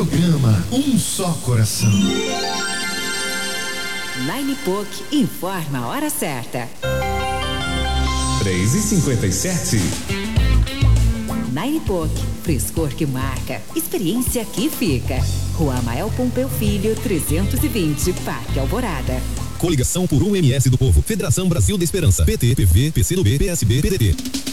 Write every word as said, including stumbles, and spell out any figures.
programa Um Só Coração. Nine Poc informa a hora certa. três e cinquenta e sete. Nine Poc, frescor que marca, experiência que fica. Rua Amael Pompeu Filho, trezentos e vinte, Parque Alvorada. Coligação por um M S do Povo. Federação Brasil da Esperança. P T, P V, P C do B, P S B, P D T.